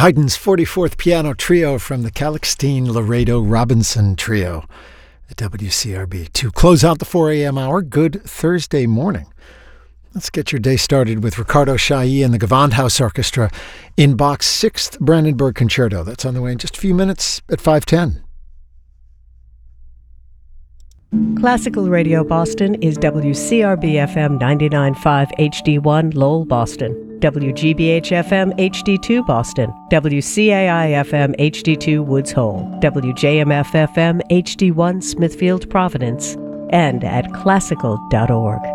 Haydn's 44th Piano Trio from the Calixtine Laredo Robinson Trio at WCRB. To close out the 4 a.m. hour, good Thursday morning. Let's get your day started with Ricardo Chailly and the Gewandhaus Orchestra in Bach's 6th Brandenburg Concerto. That's on the way in just a few minutes at 5:10. Classical Radio Boston is WCRB-FM 99.5 HD1 Lowell, Boston, WGBH-FM HD2 Boston, WCAI-FM HD2 Woods Hole, WJMF-FM HD1 Smithfield, Providence, and at classical.org.